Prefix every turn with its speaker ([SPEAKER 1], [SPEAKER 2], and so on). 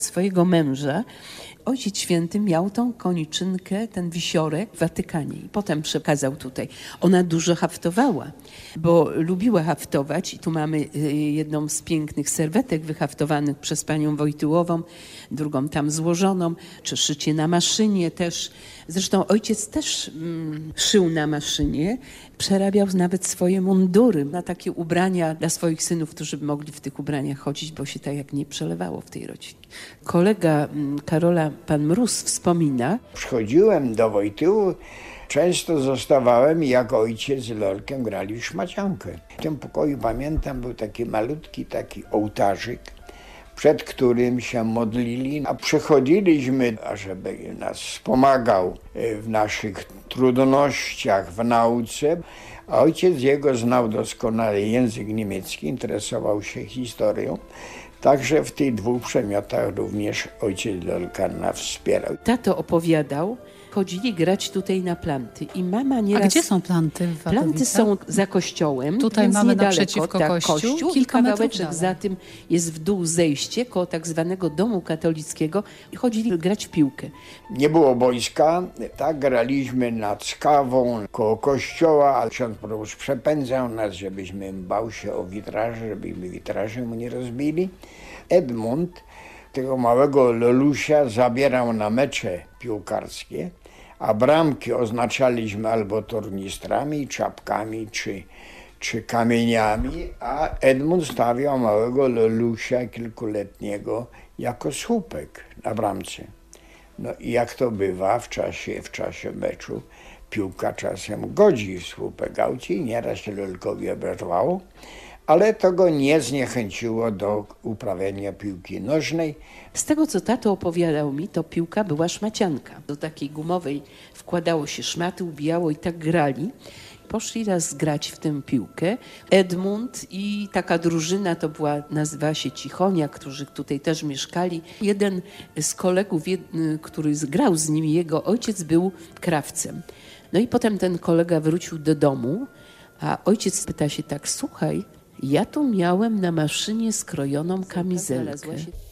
[SPEAKER 1] swojego męża, Ojciec Święty miał tą koniczynkę, ten wisiorek w Watykanie i potem przekazał tutaj. Ona dużo haftowała, bo lubiła haftować i tu mamy jedną z pięknych serwetek wyhaftowanych przez panią Wojtyłową, drugą tam złożoną, czy szycie na maszynie też. Zresztą ojciec też szył na maszynie, przerabiał nawet swoje mundury na takie ubrania dla swoich synów, którzy by mogli w tych ubraniach chodzić, bo się tak jak nie przelewało w tej rodzinie. Kolega Karola, pan Mróz, wspomina.
[SPEAKER 2] Przychodziłem do Wojtyły, często zostawałem i jak ojciec z Lolkiem grali w szmaciankę. W tym pokoju, pamiętam, był taki malutki taki ołtarzyk, przed którym się modlili, a przychodziliśmy, ażeby nas wspomagał w naszych trudnościach w nauce. A ojciec jego znał doskonale język niemiecki, interesował się historią. Także w tych dwóch przedmiotach również ojciec Lolka nas wspierał.
[SPEAKER 1] Tato opowiadał, chodzili grać tutaj na planty i mama nieraz...
[SPEAKER 3] A gdzie są planty w Wadowicach?
[SPEAKER 1] Planty są za kościołem,
[SPEAKER 3] tutaj
[SPEAKER 1] więc
[SPEAKER 3] mamy
[SPEAKER 1] niedaleko,
[SPEAKER 3] naprzeciwko kościół,
[SPEAKER 1] i
[SPEAKER 3] kilka metrów
[SPEAKER 1] kawałeczek
[SPEAKER 3] dalej.
[SPEAKER 1] za tym jest w dół zejście koło tak zwanego domu katolickiego i chodzili grać w piłkę.
[SPEAKER 2] Nie było boiska, tak graliśmy nad skawą koło kościoła, ale ksiądz proboszcz przepędzał nas, żebyśmy bał się o witraże, żebyśmy witraże mu nie rozbili. Edmund tego małego Lolusia zabierał na mecze piłkarskie, a bramki oznaczaliśmy albo tornistrami, czapkami czy kamieniami, a Edmund stawiał małego Lolusia kilkuletniego jako słupek na bramce. No i jak to bywa w czasie meczu, piłka czasem godzi w słupek auci i nieraz się Lolkowi oberwało, ale to go nie zniechęciło do uprawiania piłki nożnej.
[SPEAKER 1] Z tego, co tato opowiadał mi, to piłka była szmacianka. Do takiej gumowej wkładało się szmaty, ubijało i tak grali. Poszli raz grać w tę piłkę. Edmund i taka drużyna, to była, nazywała się Cichonia, którzy tutaj też mieszkali. Jeden z kolegów, który grał z nimi, jego ojciec był krawcem. No i potem ten kolega wrócił do domu, a ojciec pyta się tak, słuchaj, ja tu miałem na maszynie skrojoną kamizelkę.